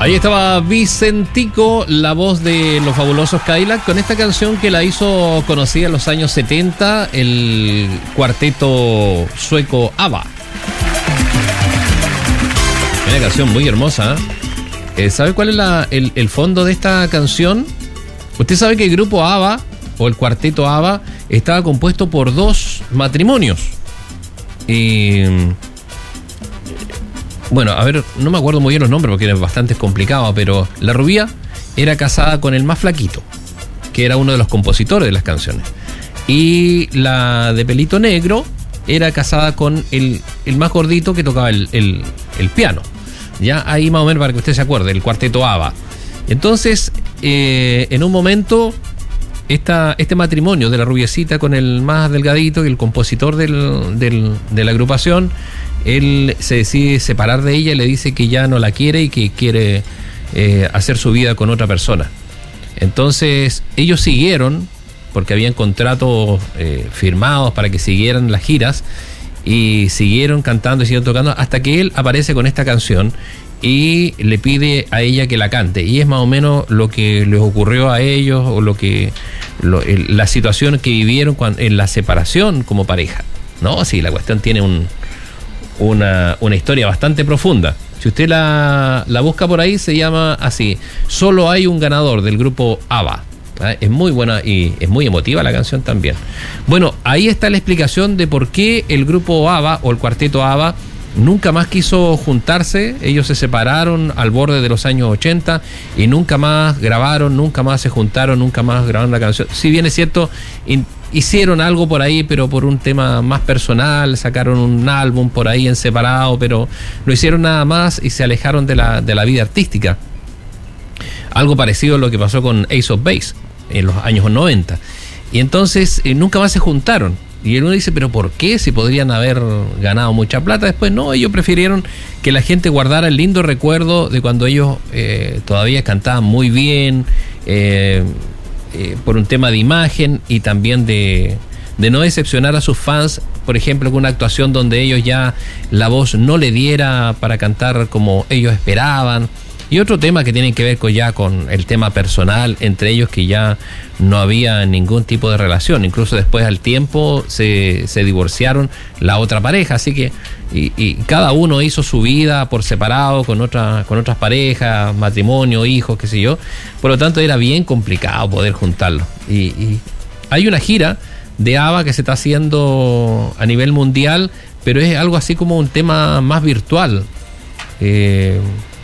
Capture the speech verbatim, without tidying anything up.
Ahí estaba Vicentico, la voz de los fabulosos Cadillac, con esta canción que la hizo conocida en los años setenta, el cuarteto sueco ABBA. Una canción muy hermosa, ¿eh? Eh, ¿Sabe cuál es la, el, el fondo de esta canción? Usted sabe que el grupo ABBA, o el cuarteto ABBA, estaba compuesto por dos matrimonios. Y... Bueno, a ver, no me acuerdo muy bien los nombres porque era bastante complicado, pero la rubia era casada con el más flaquito, que era uno de los compositores de las canciones. Y la de pelito negro era casada con el, el más gordito que tocaba el, el, el piano. Ya ahí más o menos para que usted se acuerde, el cuarteto ABBA. Entonces, eh, en un momento, esta, este matrimonio de la rubiecita con el más delgadito, el compositor del, del, de la agrupación, él se decide separar de ella y le dice que ya no la quiere y que quiere eh, hacer su vida con otra persona. Entonces ellos siguieron, porque habían contratos eh, firmados para que siguieran las giras, y siguieron cantando y siguieron tocando hasta que él aparece con esta canción y le pide a ella que la cante, y es más o menos lo que les ocurrió a ellos, o lo que lo, el, la situación que vivieron cuando, en la separación como pareja. No, sí, la cuestión tiene un Una, una historia bastante profunda. Si usted la, la busca por ahí, se llama así: Solo hay un ganador, del grupo ABBA. ¿Eh? Es muy buena y es muy emotiva la canción también. Bueno, ahí está la explicación de por qué el grupo ABBA, o el cuarteto ABBA, nunca más quiso juntarse. Ellos se separaron al borde de los años ochenta y nunca más grabaron, nunca más se juntaron, nunca más grabaron la canción. Si bien es cierto, in, hicieron algo por ahí, pero por un tema más personal, sacaron un álbum por ahí en separado, pero no hicieron nada más y se alejaron de la, de la vida artística. Algo parecido a lo que pasó con Ace of Base en los años noventa. Y entonces eh, nunca más se juntaron. Y uno dice, ¿pero por qué? Si podrían haber ganado mucha plata después. No, ellos prefirieron que la gente guardara el lindo recuerdo de cuando ellos eh, todavía cantaban muy bien, eh, eh, por un tema de imagen y también de, de no decepcionar a sus fans, por ejemplo, con una actuación donde ellos ya la voz no le diera para cantar como ellos esperaban. Y otro tema que tiene que ver con ya con el tema personal entre ellos, que ya no había ningún tipo de relación. Incluso después, al tiempo, se, se divorciaron la otra pareja. Así que y, y cada uno hizo su vida por separado, con, otra, con otras parejas, matrimonio, hijos, qué sé yo. Por lo tanto, era bien complicado poder juntarlo. Y, y hay una gira de ABBA que se está haciendo a nivel mundial, pero es algo así como un tema más virtual. Eh...